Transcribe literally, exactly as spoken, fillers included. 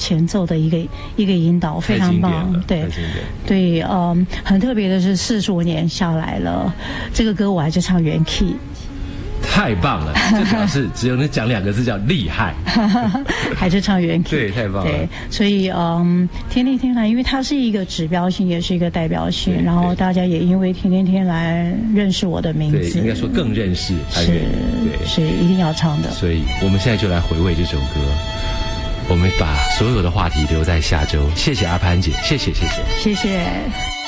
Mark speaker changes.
Speaker 1: 前奏的一个一个引导，非常棒。对对，嗯，很特别的是，四十五年下来了，这个歌我还是唱原 key。
Speaker 2: 太棒了，这表示只有能讲两个字叫厉害，
Speaker 1: 还是唱原 key，
Speaker 2: 对，太棒了。
Speaker 1: 对，所以嗯，天天天来，因为它是一个指标性，也是一个代表性，然后大家也因为天天天来认识我的名字，
Speaker 2: 对，应该说更认识，
Speaker 1: 是，对，是一定要唱的。
Speaker 2: 所以我们现在就来回味这首歌，我们把所有的话题留在下周。谢谢阿潘姐，谢谢，谢谢，
Speaker 1: 谢谢。